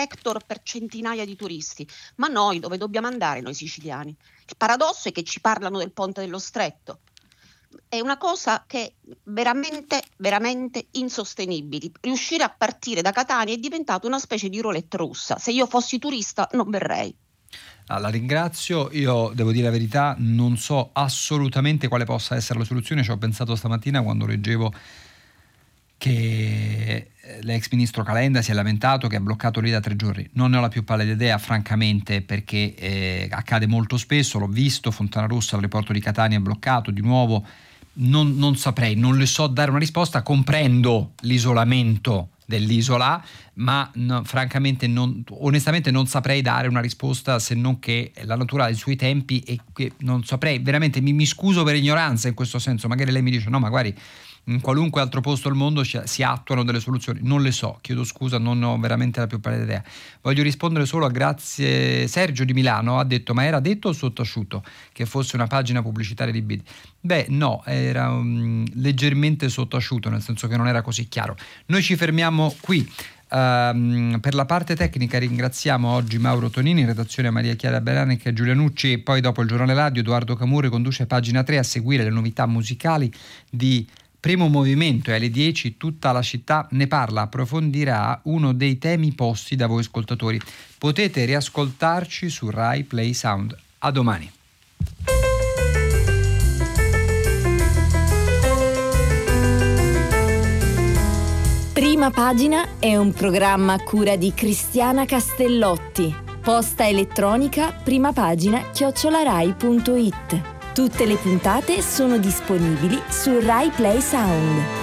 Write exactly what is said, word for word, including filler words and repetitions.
sector per centinaia di turisti, ma noi dove dobbiamo andare noi siciliani? Il paradosso è che ci parlano del ponte dello Stretto. È una cosa che è veramente, veramente insostenibile. Riuscire a partire da Catania è diventato una specie di roulette russa. Se io fossi turista non verrei. Ah, la ringrazio, io devo dire la verità, non so assolutamente quale possa essere la soluzione, ci ho pensato stamattina quando leggevo che l'ex ministro Calenda si è lamentato che è bloccato lì da tre giorni. Non ne ho la più pallida idea, francamente, perché eh, accade molto spesso, l'ho visto, Fontanarossa all'aeroporto di Catania è bloccato di nuovo, non, non saprei, non le so dare una risposta, comprendo l'isolamento dell'isola, ma no, francamente non, onestamente non saprei dare una risposta se non che la natura ha i suoi tempi e che non saprei, veramente mi, mi scuso per ignoranza in questo senso, magari lei mi dice no ma guardi in qualunque altro posto del mondo si attuano delle soluzioni, non le so, chiedo scusa, non ho veramente la più pallida idea. Voglio rispondere solo a grazie. Sergio di Milano ha detto ma era detto o sottosciutto che fosse una pagina pubblicitaria di B I D? Beh no, era um, leggermente sottosciutto, nel senso che non era così chiaro. Noi ci fermiamo qui. Um, per la parte tecnica ringraziamo oggi Mauro Tonini, in redazione Maria Chiara Beranek e Giulia Nucci, e poi dopo il giornale radio Edoardo Camurri conduce Pagina tre a seguire le novità musicali di Primo Movimento, e alle dieci Tutta la città ne parla, approfondirà uno dei temi posti da voi ascoltatori. Potete riascoltarci su Rai Play Sound. A domani. Prima Pagina è un programma a cura di Cristiana Castellotti. Posta elettronica primapagina chiocciola rai punto it. Tutte le puntate sono disponibili su Rai Play Sound.